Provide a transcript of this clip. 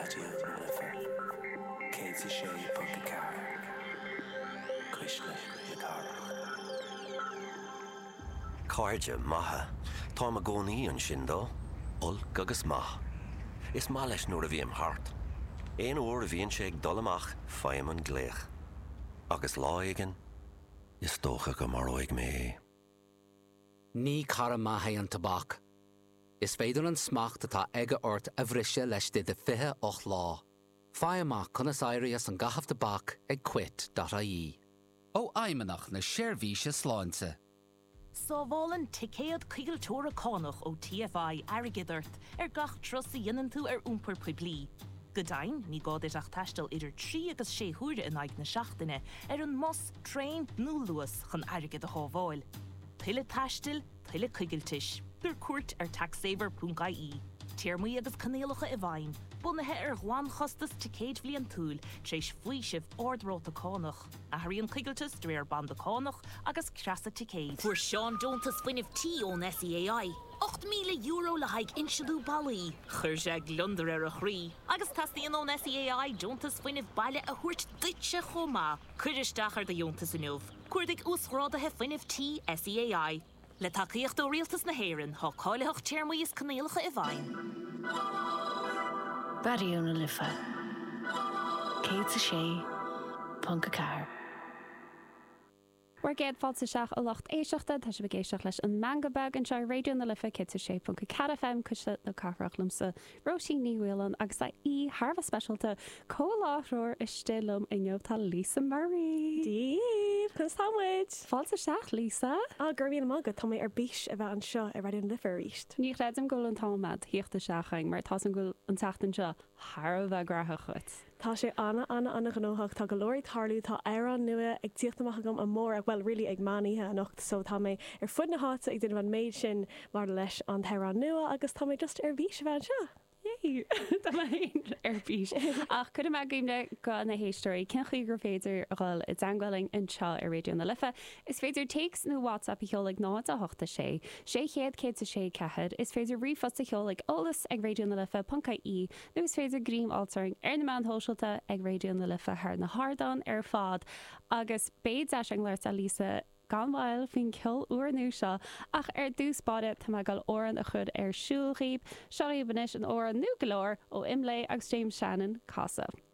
Radio Liffey. Katie Shea Punkacar. Krishna Yakara. Cairde maithe, tá a gcónaí an sin dó, ulc agus maith. Is má leis nuair a bhí am thart. Éon uair a bhíonn sé ag dul amach feim an gléach. Agus lá aigean, is dócha go mar óig mé. Ní cara maithe an tabhac. Is féidir an smacht atá aige ort a bhriise leis de 28 lá. Fáim amach conas éirí as an gahaf tabhac ag quit.ie. Ó aimimeach na séirbhíse sláinte. Sábhálan ticéad cuigiilteóra cánach ó TFI airgidart gach trosa dhéanaan tú úmpar puiblí. Godain, ní gáid ach taistil idir 3 agus 6 huaire in aig na seachtaine an mos trein nó luas chun airgid a chábháil. Tuile taistil, tuile cuigiiltis, gur cuairt taxsaver.ie. Tíormaí agus canéalacha I bhain, bunathe gháin chostas ticéad bhliain túil tréis faoisibh ordróta cánach. A haíonn cuigiiltas dréir banda cánach agus creasa ticéad. Fuair Seán Dóntas fuinnemh tí ón SEAI. €8,000 le haig inseadú ballaí. Chuir sé glundar a chrí. Agus tasíon ón SEAI Dóntas fuinnemh baile a thuirt duitse chomá. Cuiristeachar de Dóntas inniuh. Cuirdig úsrádathe fuinnemh tí SEAI. Le takeíocht ó rialtas na héireann, thá cáileach tíormaí is canéalacha I bhain. Radio na Liffey. Katie Shea Punkacar. War géad fáilte seach a locht éiseachta tá sé bhgéisteach leis an mangabag an seo Radio na Liffey Katie Shea Punkacar FM cosise na carfach lumsa Roisin Níhuilan agus tá Harbh specialta cóláthróir is stilum inniuh tá Lisa Murray. Díomh, chus támuid. Fáilte seach Lisa? Gur bhíon amagad tá mé bís a bheith an seo I Radio na Liffey ríist. Ní réidim gúil an támad híochta seachaing mar tá an gúil an teachtain seo Harbh gratha chut. Tá sé anna gnóthach tá go leir tarlú tá éireann nua ag tíochtamach gom an mór well really ag maníthe anocht so tá mé fud na háta ag duine an méid sin mar leis an éireann nua agus tá mé just bhís a bheith seo. Yay! Tá mé bís. Ach chud me gimne go na héistóí cin chuí gur féidir gáil I dangailing an seo I Radio na Liffey. Is féidir takes nó WhatsApp I cheolag 986 6 cehad is féidir rifas a cheolag olalas ag Radio na Liffey.ie nó is féidir grím altering na man hóisiilta ag Radio na Liffey thar na Hardan fad agus béid an leir a Lisa ganhil fin ceol uair seo ach dúspáide tá me gal óran a chud siúlghíb seoí banis an óran nu golóir ó imlé agus James Shannon casa.